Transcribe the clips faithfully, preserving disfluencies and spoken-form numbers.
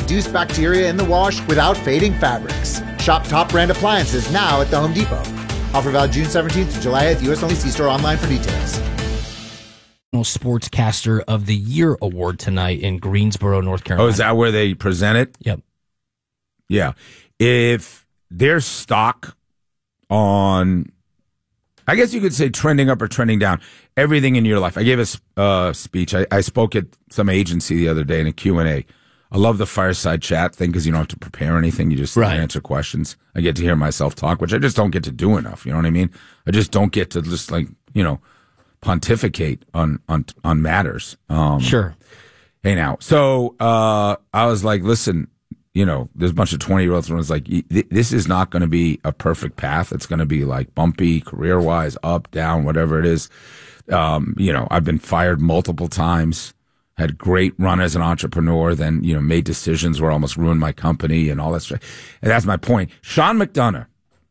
reduce bacteria in the wash without fading fabrics. Shop top brand appliances now at the Home Depot. Offer valid June seventeenth to July eighth. U S only. See store online for details. Sportscaster of the Year award tonight in Greensboro, North Carolina. Oh, is that where they present it? Yep. Yeah. If there's stock on, I guess you could say trending up or trending down, everything in your life. I gave a uh, speech. I, I spoke at some agency the other day in a Q and A. I love the fireside chat thing because you don't have to prepare anything. You just right. answer questions. I get to hear myself talk, which I just don't get to do enough. You know what I mean? I just don't get to just like, you know, pontificate on, on, on matters. Um, sure. Hey now. So, uh, I was like, listen, you know, there's a bunch of twenty year olds and I was like, this is not going to be a perfect path. It's going to be like bumpy career wise, up, down, whatever it is. Um, you know, I've been fired multiple times. Had a great run as an entrepreneur, then, you know, made decisions where I almost ruined my company and all that stuff. And that's my point. Sean McDonough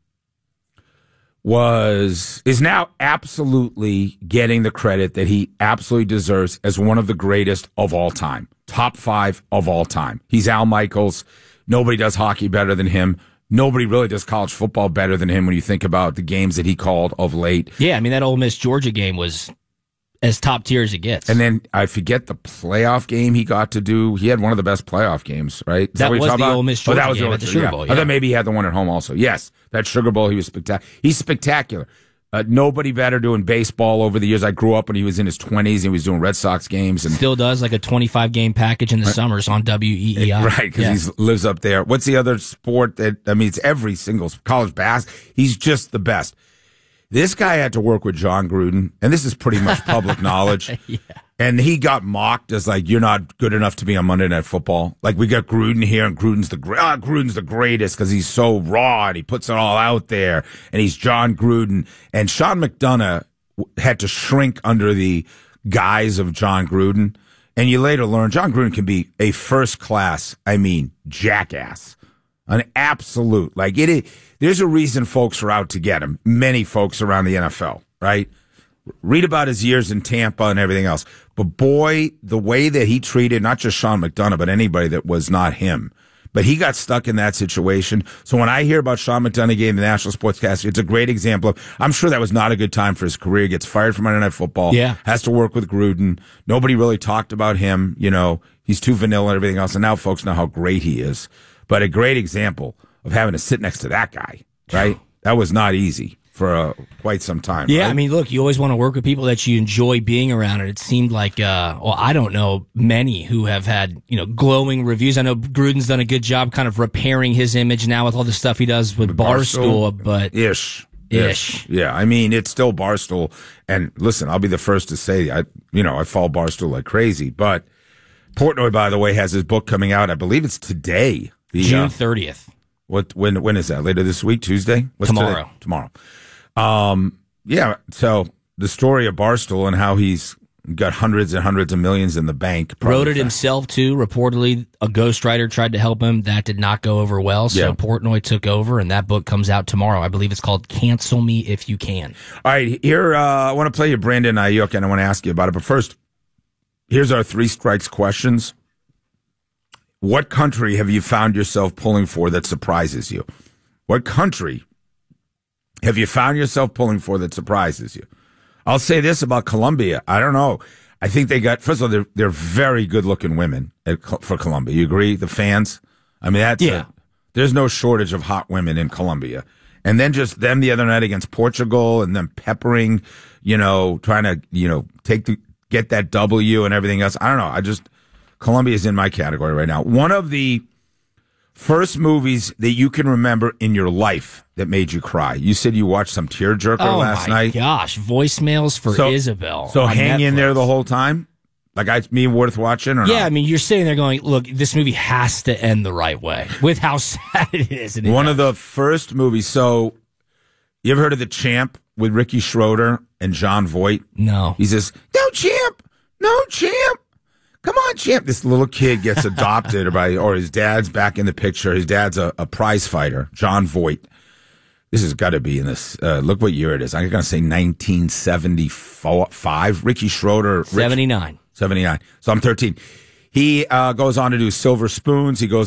was, is now absolutely getting the credit that he absolutely deserves as one of the greatest of all time. Top five of all time. He's Al Michaels. Nobody does hockey better than him. Nobody really does college football better than him when you think about the games that he called of late. Yeah, I mean, that Ole Miss Georgia game was as top tier as it gets. And then I forget the playoff game he got to do. He had one of the best playoff games, right? Is that, that was the about? Ole Miss Georgia oh, that was game the, at the Sugar yeah. Bowl. Yeah. I thought maybe he had the one at home also. Yes, that Sugar Bowl, he was spectacular. He's spectacular. Uh, nobody better doing baseball over the years. I grew up when he was in his twenties and he was doing Red Sox games. And still does like a twenty-five game package in the right. summers on W E E I. Right, because yeah. he lives up there. What's the other sport that, I mean, it's every single college basketball. He's just the best. This guy had to work with John Gruden, and this is pretty much public knowledge. yeah. And he got mocked as like, you're not good enough to be on Monday Night Football. Like, we got Gruden here, and Gruden's the great. Ah, Gruden's the greatest because he's so raw and he puts it all out there, and he's John Gruden. And Sean McDonough had to shrink under the guise of John Gruden. And you later learn John Gruden can be a first class, I mean, jackass. An absolute, like it is, there's a reason folks are out to get him. Many folks around the N F L, right? Read about his years in Tampa and everything else. But boy, the way that he treated not just Sean McDonough, but anybody that was not him. But he got stuck in that situation. So when I hear about Sean McDonough getting the National Sportscaster, it's a great example of, I'm sure that was not a good time for his career. He gets fired from Monday Night Football. Yeah. Has to work with Gruden. Nobody really talked about him. You know, he's too vanilla and everything else. And now folks know how great he is. But a great example of having to sit next to that guy, right? That was not easy for uh, quite some time. Yeah, right? I mean, look, you always want to work with people that you enjoy being around, and it seemed like, uh, well, I don't know many who have had, you know, glowing reviews. I know Gruden's done a good job kind of repairing his image now with all the stuff he does with, with Barstool, Barstool, but ish, ish, ish, yeah. I mean, it's still Barstool, and listen, I'll be the first to say, I, you know, I follow Barstool like crazy, but Portnoy, by the way, has his book coming out. I believe it's today. The, June thirtieth. Uh, what when when is that? Later this week, Tuesday? What's Tomorrow. Today? Tomorrow. Um, yeah. So the story of Barstool and how he's got hundreds and hundreds of millions in the bank. Wrote it himself too. Reportedly, a ghostwriter tried to help him. That did not go over well. So yeah. Portnoy took over, and that book comes out tomorrow. I believe it's called "Cancel Me If You Can." All right, here uh, I want to play you Brandon Ayuk, and I want to ask you about it. But first, here's our three strikes questions. What country have you found yourself pulling for that surprises you? What country have you found yourself pulling for that surprises you? I'll say this about Colombia. I don't know. I think they got, first of all, they're, they're very good-looking women at, for Colombia. You agree? The fans? I mean, that's yeah. a, there's no shortage of hot women in Colombia. And then just them the other night against Portugal and them peppering, you know, trying to, you know, take the, get that W and everything else. I don't know. I just... Colombia is in my category right now. One of the first movies that you can remember in your life that made you cry. You said you watched some tearjerker oh last my night. Gosh, voicemails for so, Isabel. So hang Netflix. in there the whole time? Like, I, me worth watching or yeah, not? I mean, you're sitting there going, look, this movie has to end the right way with how sad it is. And it One does. of the first movies. So, you ever heard of The Champ with Ricky Schroeder and John Voight? No. He says, no, Champ! No, Champ! Come on, Champ. This little kid gets adopted by, or his dad's back in the picture. His dad's a, a prize fighter, John Voight. This has got to be in this. Uh, look what year it is. I'm going to say nineteen seventy-five. Ricky Schroeder. seventy-nine. seventy-nine. So I'm thirteen. He uh, goes on to do Silver Spoons. He goes